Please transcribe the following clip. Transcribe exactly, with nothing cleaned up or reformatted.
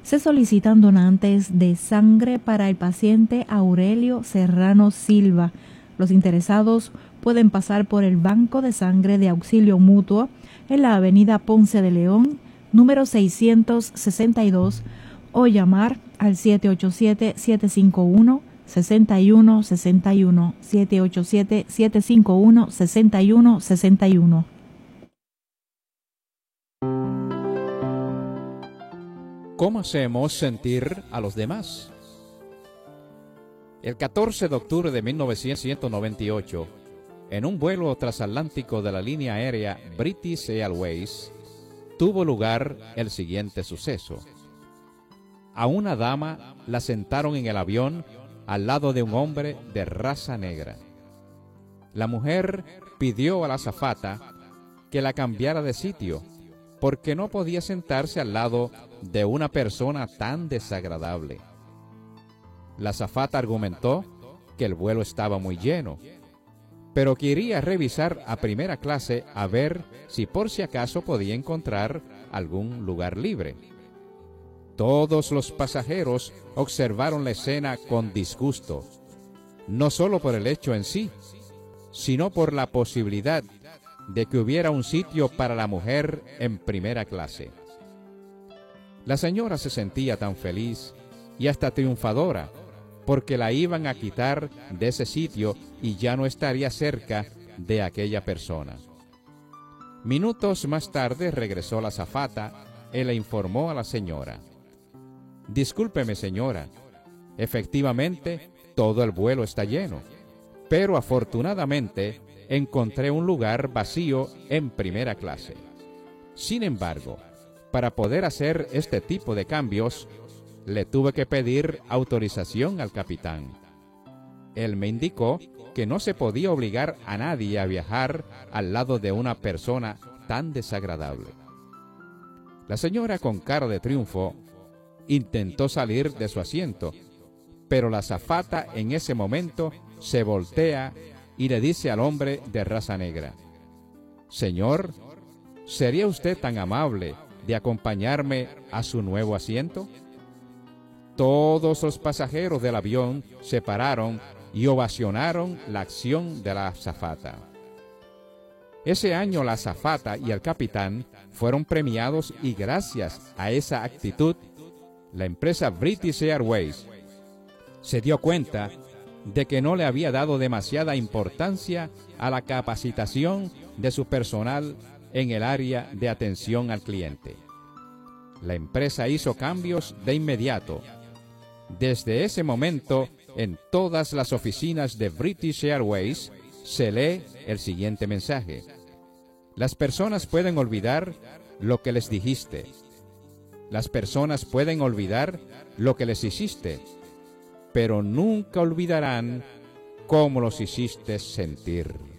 Se solicitan donantes de sangre para el paciente Aurelio Serrano Silva. Los interesados pueden pasar por el Banco de Sangre de Auxilio Mutuo en la avenida Ponce de León, número seiscientos sesenta y dos, o llamar al siete ocho siete, siete cinco uno, seis uno seis uno, siete ocho siete, siete cinco uno, seis uno seis uno. ¿Cómo hacemos sentir a los demás? El catorce de octubre de mil novecientos noventa y ocho, en un vuelo transatlántico de la línea aérea British Airways, tuvo lugar el siguiente suceso. A una dama la sentaron en el avión al lado de un hombre de raza negra. La mujer pidió a la azafata que la cambiara de sitio, porque no podía sentarse al lado de una persona tan desagradable. La azafata argumentó que el vuelo estaba muy lleno, pero quería revisar a primera clase a ver si por si acaso podía encontrar algún lugar libre. Todos los pasajeros observaron la escena con disgusto, no solo por el hecho en sí, sino por la posibilidad de que hubiera un sitio para la mujer en primera clase. La señora se sentía tan feliz y hasta triunfadora, porque la iban a quitar de ese sitio y ya no estaría cerca de aquella persona. Minutos más tarde regresó la azafata y le informó a la señora: «Discúlpeme, señora, efectivamente todo el vuelo está lleno, pero afortunadamente encontré un lugar vacío en primera clase. Sin embargo, para poder hacer este tipo de cambios, le tuve que pedir autorización al capitán. Él me indicó que no se podía obligar a nadie a viajar al lado de una persona tan desagradable». La señora, con cara de triunfo, intentó salir de su asiento, pero la azafata en ese momento se voltea y le dice al hombre de raza negra: «Señor, ¿sería usted tan amable de acompañarme a su nuevo asiento?». Todos los pasajeros del avión se pararon y ovacionaron la acción de la azafata. Ese año la azafata y el capitán fueron premiados, y gracias a esa actitud, la empresa British Airways se dio cuenta de que no le había dado demasiada importancia a la capacitación de su personal en el área de atención al cliente. La empresa hizo cambios de inmediato. Desde ese momento, en todas las oficinas de British Airways se lee el siguiente mensaje: «Las personas pueden olvidar lo que les dijiste. Las personas pueden olvidar lo que les hiciste, pero nunca olvidarán cómo los hiciste sentir».